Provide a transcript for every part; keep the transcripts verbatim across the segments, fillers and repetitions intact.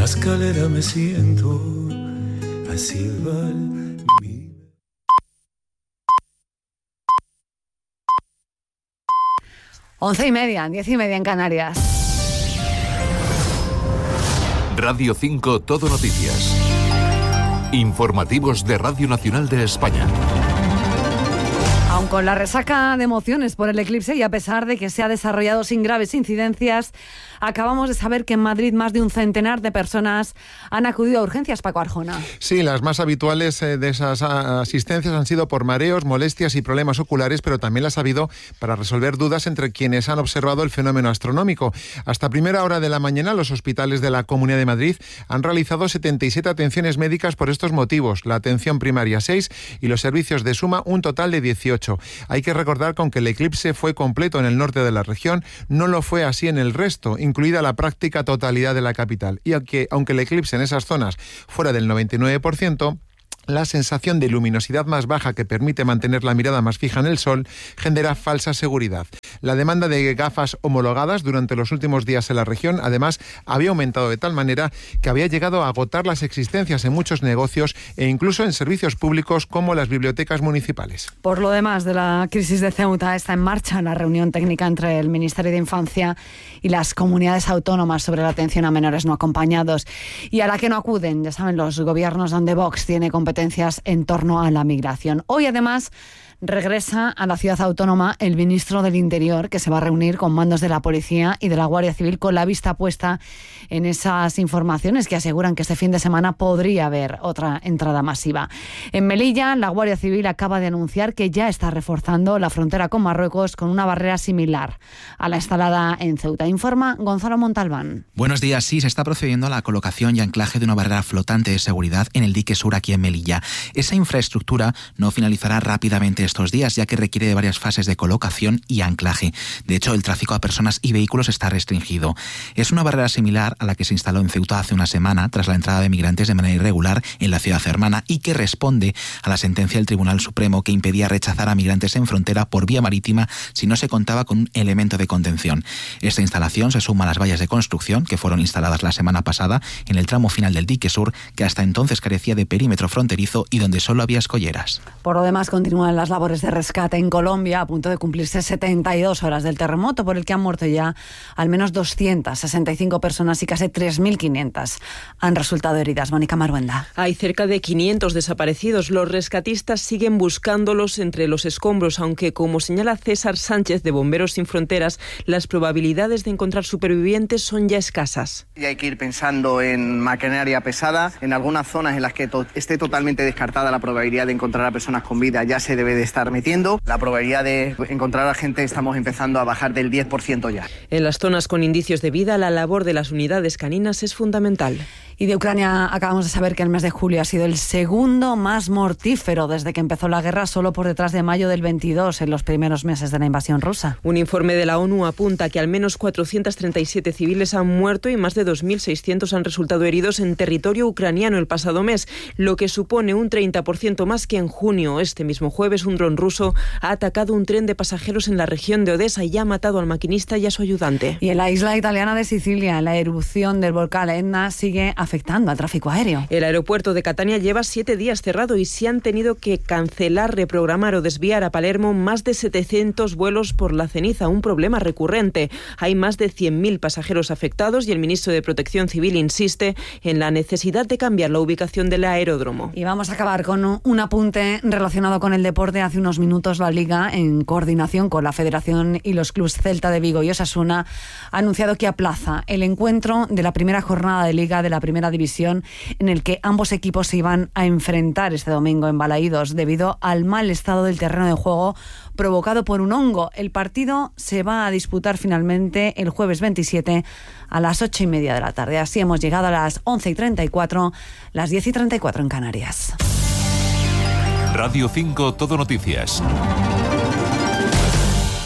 la escalera me siento a silbar mi... Once y media, diez y media en Canarias. Radio cinco Todo Noticias. Informativos de Radio Nacional de España. Aun con la resaca de emociones por el eclipse y a pesar de que se ha desarrollado sin graves incidencias, acabamos de saber que en Madrid más de un centenar de personas han acudido a urgencias. Paco Arjona. Sí, las más habituales de esas asistencias han sido por mareos, molestias y problemas oculares, pero también las ha habido para resolver dudas entre quienes han observado el fenómeno astronómico. Hasta primera hora de la mañana, los hospitales de la Comunidad de Madrid han realizado setenta y siete atenciones médicas por estos motivos, la atención primaria seis y los servicios de suma un total de dieciocho. Hay que recordar que aunque el eclipse fue completo en el norte de la región, no lo fue así en el resto, incluida la práctica totalidad de la capital. Y aunque, aunque el eclipse en esas zonas fuera del noventa y nueve por ciento, la sensación de luminosidad más baja que permite mantener la mirada más fija en el sol genera falsa seguridad. La demanda de gafas homologadas durante los últimos días en la región, además, había aumentado de tal manera que había llegado a agotar las existencias en muchos negocios e incluso en servicios públicos como las bibliotecas municipales. Por lo demás de la crisis de Ceuta, está en marcha la reunión técnica entre el Ministerio de Infancia y las comunidades autónomas sobre la atención a menores no acompañados, y a la que no acuden, ya saben, los gobiernos donde Vox tiene competencias en torno a la migración. Hoy, además, regresa a la ciudad autónoma el ministro del Interior, que se va a reunir con mandos de la Policía y de la Guardia Civil con la vista puesta en esas informaciones que aseguran que este fin de semana podría haber otra entrada masiva. En Melilla, la Guardia Civil acaba de anunciar que ya está reforzando la frontera con Marruecos con una barrera similar a la instalada en Ceuta. Informa Gonzalo Montalbán. Buenos días. Sí, se está procediendo a la colocación y anclaje de una barrera flotante de seguridad en el dique sur aquí en Melilla. Esa infraestructura no finalizará rápidamente estos días, ya que requiere de varias fases de colocación y anclaje. De hecho, el tráfico a personas y vehículos está restringido. Es una barrera similar a la que se instaló en Ceuta hace una semana tras la entrada de migrantes de manera irregular en la ciudad hermana y que responde a la sentencia del Tribunal Supremo que impedía rechazar a migrantes en frontera por vía marítima si no se contaba con un elemento de contención. Esta instalación se suma a las vallas de construcción que fueron instaladas la semana pasada en el tramo final del dique sur, que hasta entonces carecía de perímetro fronterizo y donde solo había escolleras. Por lo demás, continúan las labores de rescate en Colombia, a punto de cumplirse setenta y dos horas del terremoto, por el que han muerto ya al menos doscientas sesenta y cinco personas y casi tres mil quinientas han resultado heridas. Mónica Maruenda. Hay cerca de quinientos desaparecidos. Los rescatistas siguen buscándolos entre los escombros, aunque, como señala César Sánchez de Bomberos Sin Fronteras, las probabilidades de encontrar supervivientes son ya escasas. Y hay que ir pensando en maquinaria pesada. En algunas zonas en las que to- esté totalmente descartada la probabilidad de encontrar a personas con vida ya se debe de estar metiendo. La probabilidad de encontrar a gente estamos empezando a bajar del diez por ciento ya. En las zonas con indicios de vida, la labor de las unidades caninas es fundamental. Y de Ucrania acabamos de saber que el mes de julio ha sido el segundo más mortífero desde que empezó la guerra, solo por detrás de mayo del veintidós, en los primeros meses de la invasión rusa. Un informe de la ONU apunta que al menos cuatrocientos treinta y siete civiles han muerto y más de dos mil seiscientos han resultado heridos en territorio ucraniano el pasado mes, lo que supone un treinta por ciento más que en junio. Este mismo jueves, un dron ruso ha atacado un tren de pasajeros en la región de Odessa y ha matado al maquinista y a su ayudante. Y en la isla italiana de Sicilia, la erupción del volcán Etna sigue afectando al tráfico aéreo. El aeropuerto de Catania lleva siete días cerrado y se han tenido que cancelar, reprogramar o desviar a Palermo más de setecientos vuelos por la ceniza, un problema recurrente. Hay más de cien mil pasajeros afectados y el ministro de Protección Civil insiste en la necesidad de cambiar la ubicación del aeródromo. Y vamos a acabar con un apunte relacionado con el deporte. Hace unos minutos la Liga, en coordinación con la Federación y los clubes Celta de Vigo y Osasuna, ha anunciado que aplaza el encuentro de la primera jornada de Liga de la Primera División, en el que ambos equipos se iban a enfrentar este domingo en Balaídos debido al mal estado del terreno de juego provocado por un hongo. El partido se va a disputar finalmente el jueves veintisiete a las ocho y media de la tarde. Así hemos llegado a las once y treinta y cuatro, las diez y treinta y cuatro en Canarias. Radio cinco Todo Noticias.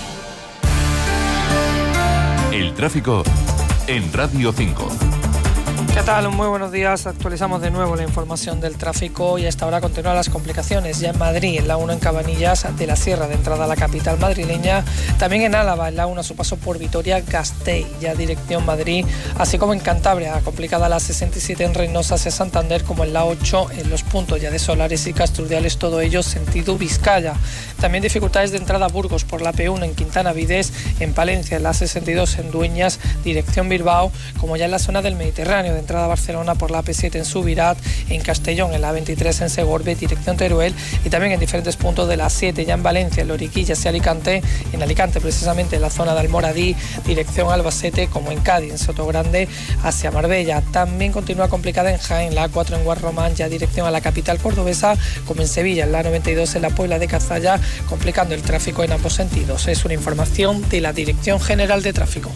El tráfico en Radio cinco. ¿Qué tal? Muy buenos días. Actualizamos de nuevo la información del tráfico y a esta hora continúan las complicaciones ya en Madrid, en la uno en Cabanillas de la Sierra de entrada a la capital madrileña, también en Álava, en la uno a su paso por Vitoria-Gasteiz, ya dirección Madrid, así como en Cantabria, complicada la sesenta y siete en Reynosa hacia Santander, como en la ocho en los puntos ya de Solares y Castrudiales, todo ello sentido Vizcaya. También dificultades de entrada a Burgos por la P uno en Quintana Vides, en Palencia, en la sesenta y dos en Dueñas, dirección Bilbao, como ya en la zona del Mediterráneo, de entrada a Barcelona por la P siete en Subirat, en Castellón, en la veintitrés en Segorbe, dirección Teruel, y también en diferentes puntos de la siete, ya en Valencia, en Loriquillas y Alicante, en Alicante precisamente en la zona de Almoradí, dirección Albacete, como en Cádiz, en Sotogrande, hacia Marbella. También continúa complicada en Jaén, la A cuatro en Guarromán, ya dirección a la capital cordobesa, como en Sevilla, en la noventa y dos en la Puebla de Cazalla, complicando el tráfico en ambos sentidos. Es una información de la Dirección General de Tráfico.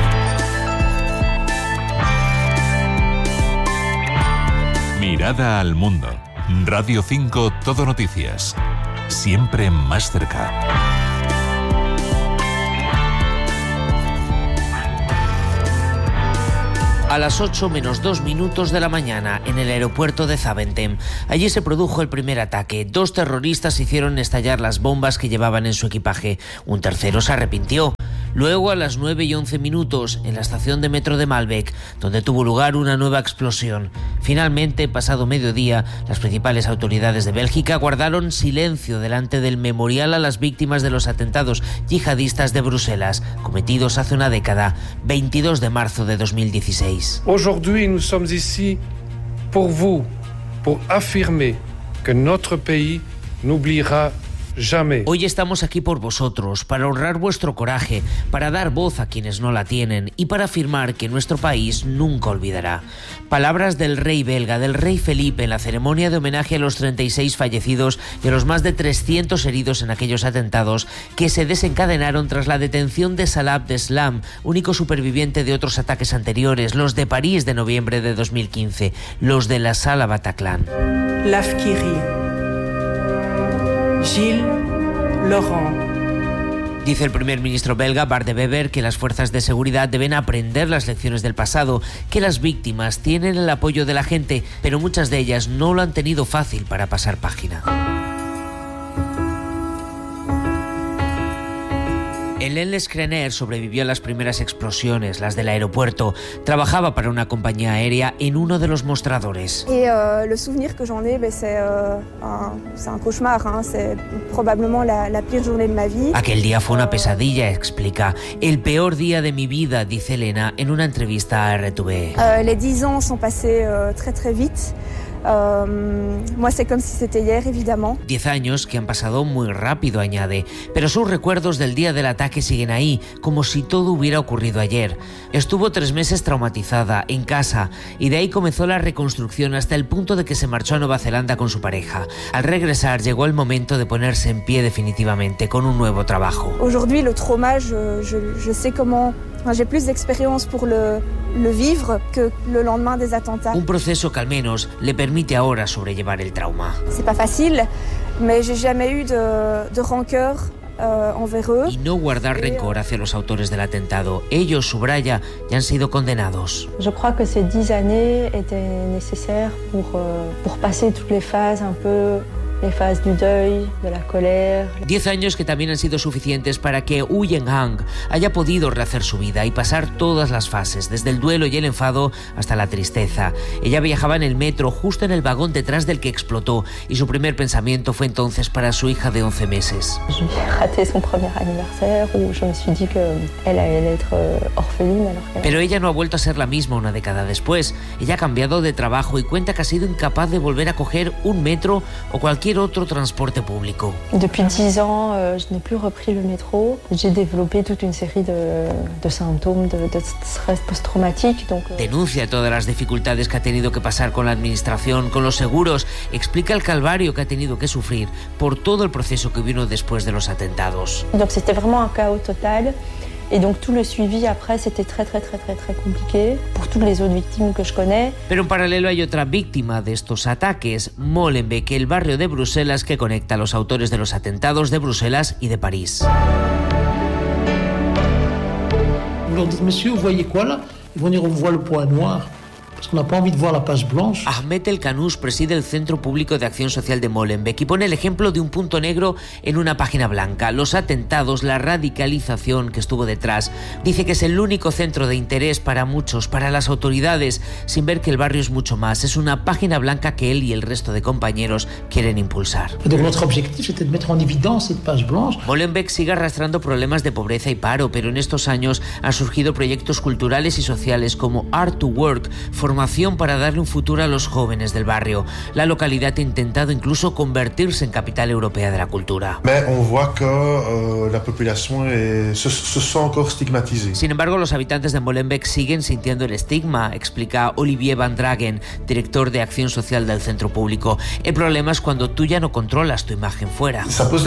Mirada al mundo. Radio cinco Todo Noticias. Siempre más cerca. A las ocho menos dos minutos de la mañana, en el aeropuerto de Zaventem. Allí se produjo el primer ataque. Dos terroristas hicieron estallar las bombas que llevaban en su equipaje. Un tercero se arrepintió. Luego, a las nueve y once minutos, en la estación de metro de Malbec, donde tuvo lugar una nueva explosión. Finalmente, pasado mediodía, las principales autoridades de Bélgica guardaron silencio delante del memorial a las víctimas de los atentados yihadistas de Bruselas, cometidos hace una década, veintidós de marzo de dos mil dieciséis. Aujourd'hui, nous sommes ici pour vous, pour affirmer que notre pays n'oubliera jamais. Hoy estamos aquí por vosotros, para honrar vuestro coraje, para dar voz a quienes no la tienen y para afirmar que nuestro país nunca olvidará. Palabras del rey belga, del rey Felipe, en la ceremonia de homenaje a los treinta y seis fallecidos y a los más de trescientos heridos en aquellos atentados que se desencadenaron tras la detención de Salah Abdeslam, único superviviente de otros ataques anteriores, los de París de noviembre de dos mil quince, los de la Sala Bataclan. L'Afkiri. Gilles Laurent. Dice el primer ministro belga, Bart de Wever, que las fuerzas de seguridad deben aprender las lecciones del pasado, que las víctimas tienen el apoyo de la gente, pero muchas de ellas no lo han tenido fácil para pasar página. Hélène Lescrener sobrevivió a las primeras explosiones, las del aeropuerto. Trabajaba para una compañía aérea en uno de los mostradores. Et euh, le souvenir que j'en ai, ben, c'est euh, un, c'est un cauchemar, hein. C'est probablement la, la pire journée de ma vie. Aquel día fue una pesadilla, explica. El peor día de mi vida, dice Elena en una entrevista a R T V. Euh, les dix ans sont passés euh, très très vite. Euh, moi, c'est comme si c'était hier, évidemment. Diez años que han pasado muy rápido, añade, pero sus recuerdos del día del ataque siguen ahí, como si todo hubiera ocurrido ayer. Estuvo tres meses traumatizada, en casa, y de ahí comenzó la reconstrucción hasta el punto de que se marchó a Nueva Zelanda con su pareja. Al regresar, llegó el momento de ponerse en pie definitivamente, con un nuevo trabajo. Aujourd'hui, le trauma, je, je, je sais comment... J'ai plus d'expérience pour le, le vivre que le lendemain des attentats. Un proceso que al menos le permite ahora sobrellevar el trauma. C'est pas facile, mais j'ai jamais eu de, de rancœur euh, envers eux. Y no guardar rencor hacia los autores del atentado. Ellos, subraya, ya han sido condenados. Je crois que ces dix années étaient nécessaires pour, euh, pour passer toutes les phases un peu... les fases du deuil, de la colère. Diez años que también han sido suficientes para que Wu Yenhang haya podido rehacer su vida y pasar todas las fases, desde el duelo y el enfado hasta la tristeza. Ella viajaba en el metro, justo en el vagón detrás del que explotó, y su primer pensamiento fue entonces para su hija de once meses. J'ai raté son premier anniversaire où je me suis dit qu'elle allait être orpheline alors qu'elle... Pero ella no ha vuelto a ser la misma una década después. Ella ha cambiado de trabajo y cuenta que ha sido incapaz de volver a coger un metro o cualquier otro transporte público. Depuis dix ans, euh, je n'ai plus repris le métro. J'ai développé toute une série de, de symptômes de, de stress post-traumatique. Donc, euh... Denuncia todas las dificultades que ha tenido que pasar con la administración, con los seguros. Explica el calvario que ha tenido que sufrir por todo el proceso que vino después de los atentados. Donc c'était vraiment un chaos total. Et donc tout le suivi après, c'était très très très très très compliqué pour toutes les autres victimes que je connais. Pero en paralelo hay otra víctima de estos ataques, Molenbeek, el barrio de Bruselas que conecta a los autores de los atentados de Bruselas y de París. Vous leur dites, monsieur, vous voyez quoi là? Ils vont dire, on voit le point noir. Ahmed El Kanous preside el Centro Público de Acción Social de Molenbeek y pone el ejemplo de un punto negro en una página blanca: los atentados, la radicalización que estuvo detrás. Dice que es el único centro de interés para muchos, para las autoridades, sin ver que el barrio es mucho más. Es una página blanca que él y el resto de compañeros quieren impulsar. Molenbeek sigue arrastrando problemas de pobreza y paro, pero en estos años han surgido proyectos culturales y sociales como Art to Work, formación para darle un futuro a los jóvenes del barrio. La localidad ha intentado incluso convertirse en capital europea de la cultura. Sin embargo, los habitantes de Molenbeek siguen sintiendo el estigma, explica Olivier Van Dragen, director de Acción Social del Centro Público. El problema es cuando tú ya no controlas tu imagen fuera.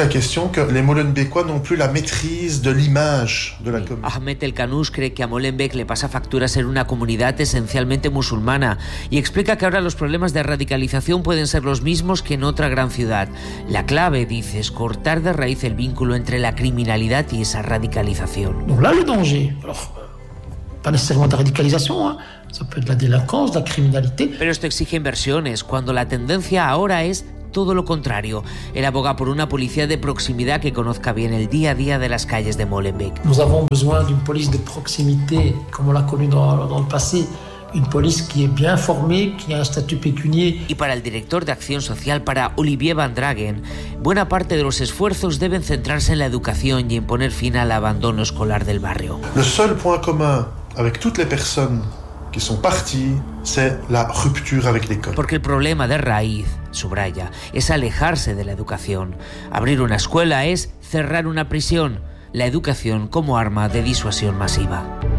Ahmed El Kanous cree que a Molenbeek le pasa factura ser una comunidad esencialmente musulmana y explica que ahora los problemas de radicalización pueden ser los mismos que en otra gran ciudad. La clave, dice, es cortar de raíz el vínculo entre la criminalidad y esa radicalización. Donc là, le danger, alors, pas nécessairement de radicalisation, hein. Ça peut être la délinquance, la criminalité. Pero esto exige inversiones, cuando la tendencia ahora es todo lo contrario. Él aboga por una policía de proximidad que conozca bien el día a día de las calles de Molenbeek. Nous avons besoin d'une police de proximité, comme on l'a connu dans, dans le passé. Une police qui est bien formée, qui a un statut pécunier. Y para el director de Acción Social, para Olivier Van Dragen, buena parte de los esfuerzos deben centrarse en la educación y en poner fin al abandono escolar del barrio. Le seul point commun avec toutes les personnes qui sont parties, c'est la rupture avec l'école. Porque el problema de raíz, subraya, es alejarse de la educación. Abrir una escuela es cerrar una prisión. La educación como arma de disuasión masiva.